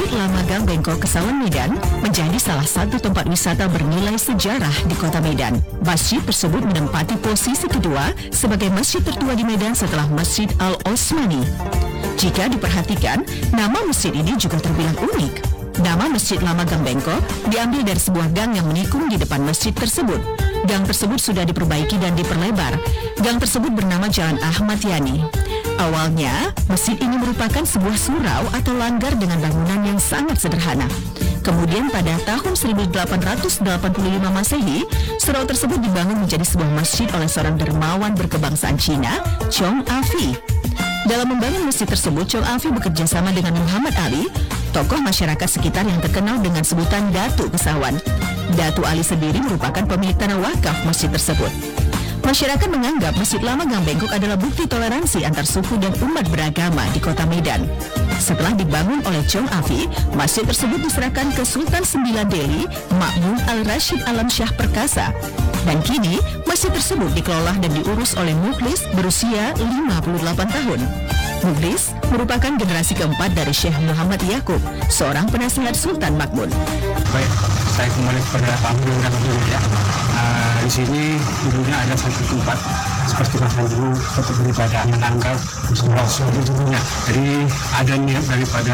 Masjid Lama Gang Bengkok, Kesawan, Medan menjadi salah satu tempat wisata bernilai sejarah di kota Medan. Masjid tersebut menempati posisi kedua sebagai masjid tertua di Medan setelah Masjid Al-Osmani. Jika diperhatikan, nama masjid ini juga terbilang unik. Nama Masjid Lama Gang Bengkok diambil dari sebuah gang yang menikung di depan masjid tersebut. Gang tersebut sudah diperbaiki dan diperlebar. Gang tersebut bernama Jalan Ahmad Yani. Awalnya, masjid ini merupakan sebuah surau atau langgar dengan bangunan yang sangat sederhana. Kemudian pada tahun 1885 Masehi, surau tersebut dibangun menjadi sebuah masjid oleh seorang dermawan berkebangsaan Cina, Chong Afi. Dalam membangun masjid tersebut, Chong Afi bekerja sama dengan Muhammad Ali, tokoh masyarakat sekitar yang terkenal dengan sebutan Datu Kesawan. Datu Ali sendiri merupakan pemilik tanah wakaf masjid tersebut. Masyarakat menganggap Masjid Lama Gang Bengkok adalah bukti toleransi antar suku dan umat beragama di kota Medan. Setelah dibangun oleh Chong Afi, masjid tersebut diserahkan ke Sultan IX Delhi, Ma'mun Al-Rashid Alam Shah Perkasa. Dan kini, masjid tersebut dikelola dan diurus oleh Mukhlis berusia 58 tahun. Mukhlis merupakan generasi keempat dari Syekh Muhammad Yaqub, seorang penasihat Sultan Ma'mun. Baik, saya kembali kepada panggung dan dulu ya. Di sini dulunya ada satu tempat seperti masa dulu untuk beribadah menanggal sesuatu dulunya. Jadi ada niat daripada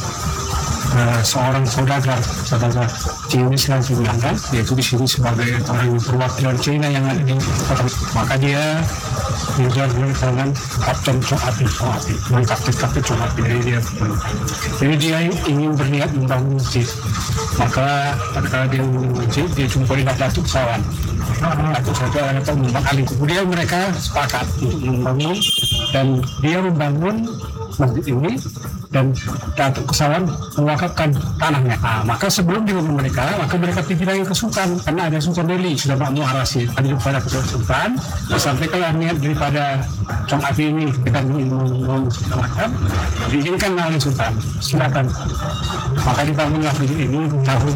seorang saudagar Chinese yang dibilangkan, yaitu di sini sebagai orang perwakilan China yang ada di kota. Maka dia dengan Kapten Chong Afi, Kapten Chong Afi. Jadi dia ingin berniat membangun masjid. Maka pada dia membangun masjid, dia jumpai Datuk Kesawan. Datuk Kesawan atau Muhammad Ali. Kemudian mereka sepakat untuk membangun, dan dia membangun masjid ini, dan Datuk Kesawan mewakafkan tanahnya. Maka sebelum dibangun mereka pergi lagi ke Sultan, karena ada Sultan Delhi sudah Ma'mun Al-Rashid. Ada kepada Sultan, sampai kalau niat daripada Chong Afi ini kita membangun macam diizinkan oleh Sultan, silakan. Maka dibangunlah masjid ini tahun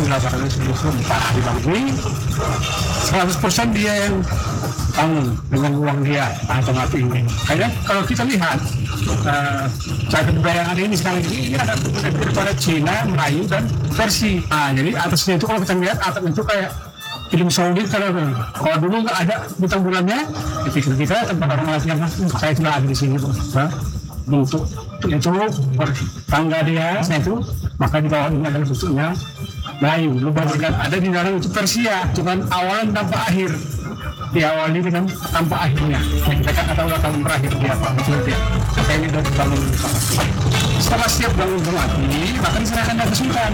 1894 dibangun. 100% dia yang bangun dengan uang dia, Chong Afi ini. Karena kalau kita lihat cara budaya yang ada ini sekarang ini ada daripada Cina, Melayu, dan Persia. Jadi atasnya itu kalau kita lihat atap itu kayak film Saudi. Kalau dulu nggak ada bintang bulannya, pikir kita tempat orang latihan. Saya sudah ada di sini bentuk itu tangga dia itu, maka di bawah ini adalah bentuknya Melayu. Lupa ada di dalam itu Persia, cuman awalan tanpa akhir. Diawali dengan tanpa akhirnya. Kita kan tahu tahun berakhir dia apa betul dia. Sampai ini sudah dibangun. Setelah siap bangun kembali, maka diserahkan ke Sultan.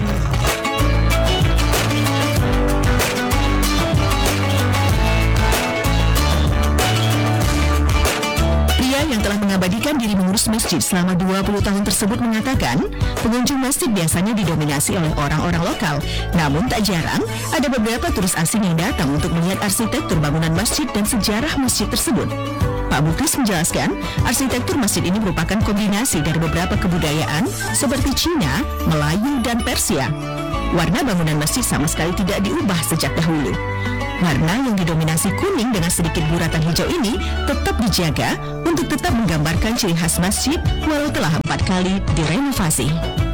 Yang telah mengabadikan diri mengurus masjid selama 20 tahun tersebut mengatakan, pengunjung masjid biasanya didominasi oleh orang-orang lokal. Namun tak jarang ada beberapa turis asing yang datang untuk melihat arsitektur bangunan masjid dan sejarah masjid tersebut. Pak Mukhlis menjelaskan, arsitektur masjid ini merupakan kombinasi dari beberapa kebudayaan seperti Cina, Melayu, dan Persia. Warna bangunan masjid sama sekali tidak diubah sejak dahulu. Warna yang didominasi kuning dengan sedikit buratan hijau ini tetap dijaga untuk tetap menggambarkan ciri khas masjid walau telah 4 kali direnovasi.